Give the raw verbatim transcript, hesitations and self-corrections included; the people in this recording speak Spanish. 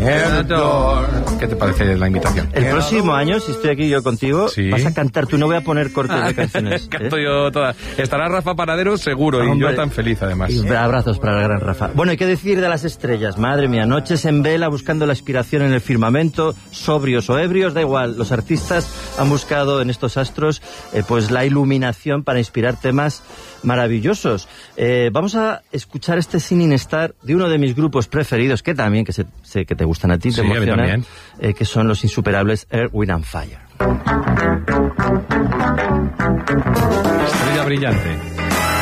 ¿Qué te parece la invitación? El próximo año, si estoy aquí yo contigo, ¿sí? Vas a cantar tú, no voy a poner cortes de canciones. Canto ¿eh? yo todas. Estará Rafa Panadero seguro, Hombre, y yo tan feliz además. Y abrazos para el gran Rafa. Bueno, ¿y qué decir de las estrellas? Madre mía, noches en vela buscando la inspiración en el firmamento, sobrios o ebrios, da igual. Los artistas han buscado en estos astros eh, pues la iluminación para inspirar temas maravillosos. Eh, vamos a escuchar este Singing Star de uno de mis grupos preferidos, que también, que sé, sé que te gustan a ti, te sí, emocionan, eh, que son los insuperables Earth, Wind and Fire. Estrella brillante.